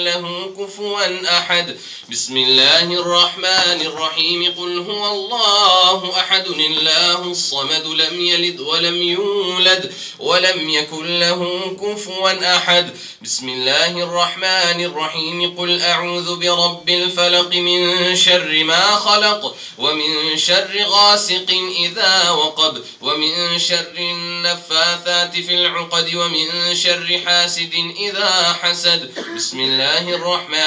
يكن له كفوا أحد. بسم الله الرحمن الرحيم. قل هو الله أحد الله الصمد لم يلد ولم يولد ولم يكن له كفوا أحد. بسم الله الرحمن الرحيم. قل أعوذ برب الفلق من شر ما خلق ومن شر غاسق إذا وقب ومن شر النفاثات في العقد ومن شر حاسد إذا حسد. بسم الله الرحمن